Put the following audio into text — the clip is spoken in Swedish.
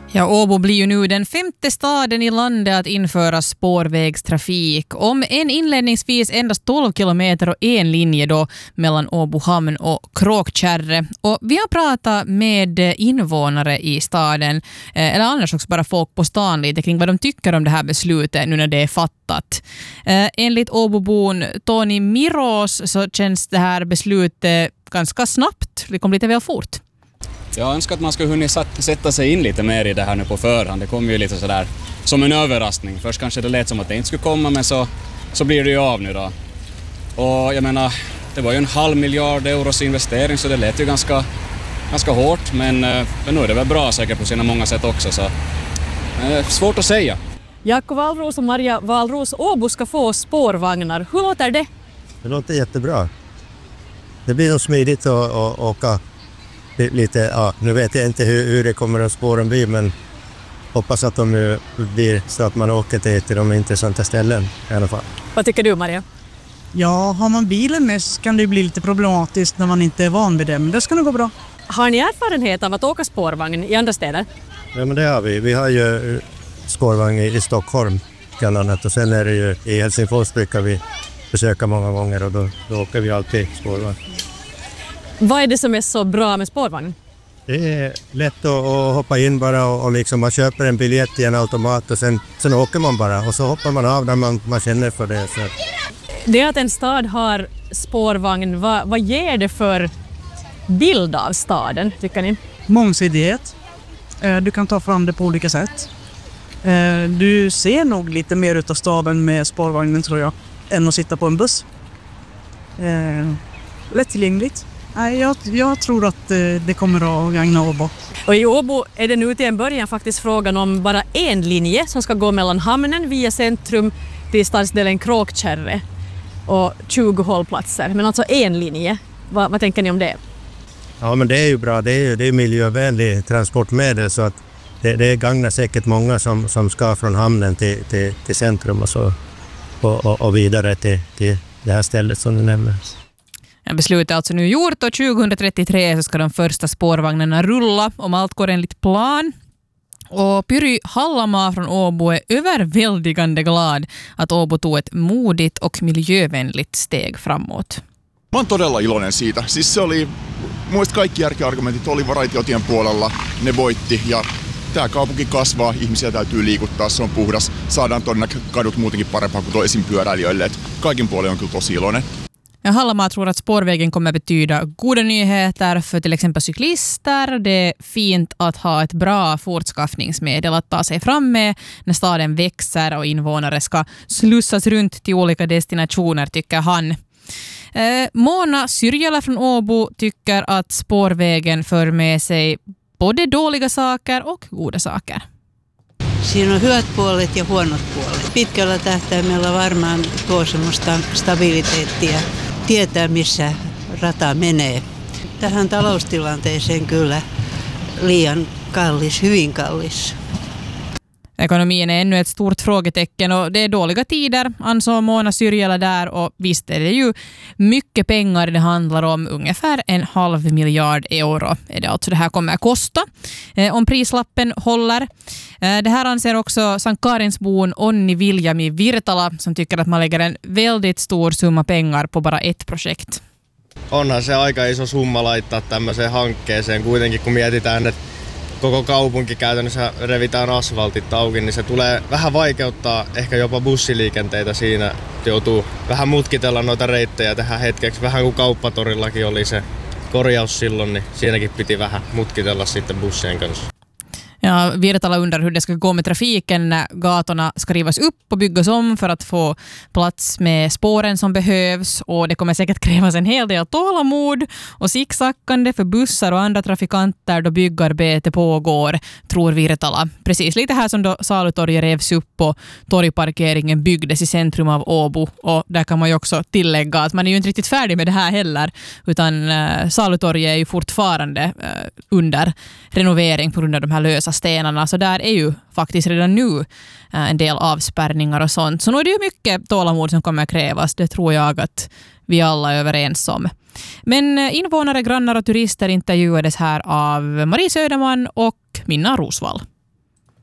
Ja, Åbo blir ju nu den 5:e staden i landet att införa spårvägstrafik. Om en inledningsvis endast 12 kilometer och en linje då mellan Åbo hamn och Kråkkärre. Och vi har pratat med invånare i staden, eller annars också bara folk på stan lite kring vad de tycker om det här beslutet nu när det är fattat. Enligt Åbobon Toni Miros så känns det här beslutet ganska snabbt. Det kom lite väl fort. Jag önskar att man skulle hunnit sätta sig in lite mer i det här nu på förhand. Det kom ju lite sådär som en överraskning. Först kanske det lät som att det inte skulle komma, men så blir det ju av nu då. Och jag menar, det var ju 500 miljoner euros investering, så det lät ju ganska hårt. Men nu är det väl bra säkert på sina många sätt också, så svårt att säga. Jaakko Wahlroos och Maria Wahlroos, Åbo ska få spårvagnar. Hur låter det? Det låter jättebra. Det blir nog smidigt att åka lite, ja, nu vet jag inte hur det kommer att spåren bli, men hoppas att de blir så att man åker till de intressanta ställen i alla fall. Vad tycker du, Maria? Ja, har man bilen med så kan det bli lite problematiskt när man inte är van vid det, men det ska nog gå bra. Har ni erfarenhet av att åka spårvagn i andra städer? Ja, men det har vi. Vi har ju spårvagn i Stockholm bland annat, och sen är det ju i Helsingfors brukar vi besöka många gånger, och då åker vi alltid spårvagn. Vad är det som är så bra med spårvagn? Det är lätt att hoppa in bara och liksom man köper en biljett i en automat och sen åker man bara och så hoppar man av när man känner för det. Så. Det att en stad har spårvagn, vad ger det för bild av staden, tycker ni? Mångsidighet. Du kan ta fram det på olika sätt. Du ser nog lite mer utav staden med spårvagnen, tror jag, än att sitta på en buss. Lättillgängligt. Jag tror att det kommer att gagna Åbo. Och i Åbo är det nu till en början faktiskt frågan om bara en linje som ska gå mellan hamnen via centrum till stadsdelen Kråkkärre och 20 hållplatser. Men alltså en linje. Vad tänker ni om det? Ja, men det är ju bra. Det är miljövänlig transportmedel, så att det gagnar säkert många som ska från hamnen till centrum och så och vidare till det här stället som du nämner. Beslutet är alltså nu gjort och 2033 så ska de första spårvagnarna rulla om allt går enligt plan. Och Pyry Hallamaa från Åbo är överväldigande glad att Åbo tog ett modigt och miljövänligt steg framåt. Mä oon todella iloinen siitä. Siis se oli, muista kaikki järkiargumentit oli raitiotien puolella, ne voitti ja tää kaupunki kasvaa, ihmisiä täytyy liikuttaa, se on puhdas. Saadaan tonne kadut muutenkin parempaa kuin toisin pyöräilijöille, et kaikin puolin on kyllä tosi iloinen. Ja Hallamaa tror att spårvägen kommer betyda goda nyheter för till exempel cyklister. Det är fint att ha ett bra fortskaffningsmedel att ta sig fram med när staden växer och invånare ska slussas runt till olika destinationer, tycker han. Mona Syrjälä från Åbo tycker att spårvägen för med sig både dåliga saker och goda saker. Siinä on hyvät puolet ja huonot puolet. Pitkällä tähtäimellä varmaan tuo semmoista stabiliteettia, tietää missä rata menee. Tähän taloustilanteeseen kyllä liian kallis, hyvin kallis. Ekonomin är ännu ett stort frågetecken och det är dåliga tider, ansåg Mona Syrjälä där, och visst är det ju mycket pengar det handlar om, ungefär 500 miljoner euro är det alltså det här kommer att kosta om prislappen håller. Det här anser också Sankt Karinsbon Onni Viljami Virtala som tycker att man lägger en väldigt stor summa pengar på bara ett projekt. Onhan se aika iso summa laittaa tämmöiseen hankkeeseen kuitenkin, kun mietitään, että koko kaupunki käytännössä revitään asfaltit auki, niin se tulee vähän vaikeuttaa ehkä jopa bussiliikenteitä siinä. Joutuu vähän mutkitella noita reittejä tähän hetkeksi. Vähän kuin Kauppatorillakin oli se korjaus silloin, niin siinäkin piti vähän mutkitella sitten bussien kanssa. Ja, Virtala undrar hur det ska gå med trafiken när gatorna ska rivas upp och byggas om för att få plats med spåren som behövs, och det kommer säkert krävas en hel del tålamod och zigzackande för bussar och andra trafikanter då byggarbete pågår, tror Virtala. Precis lite här som då Salutorget revs upp och torgparkeringen byggdes i centrum av Åbo, och där kan man ju också tillägga att man är ju inte riktigt färdig med det här heller, utan Salutorget är ju fortfarande under renovering på grund av de här lösa stenarna, så där är ju faktiskt redan nu en del avspärrningar och sånt. Så nu är det ju mycket tålamod som kommer att krävas, det tror jag att vi alla är överens om. Men invånare, grannar och turister intervjuades här av Marie Söderman och Minna Rosvall.